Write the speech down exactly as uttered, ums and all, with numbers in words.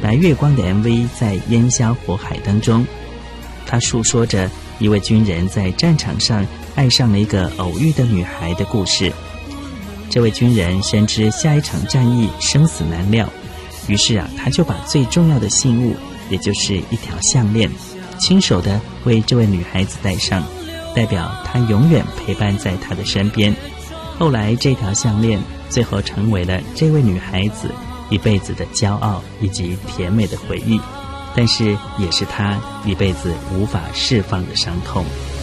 白月光的 M V 在烟消火海当中，他述说着一位军人在战场上爱上了一个偶遇的女孩的故事。这位军人深知下一场战役生死难料，于是啊，他就把最重要的信物，也就是一条项链，亲手的为这位女孩子戴上，代表他永远陪伴在她的身边。后来这条项链最后成为了这位女孩子一辈子的骄傲以及甜美的回忆，但是也是她一辈子无法释放的伤痛。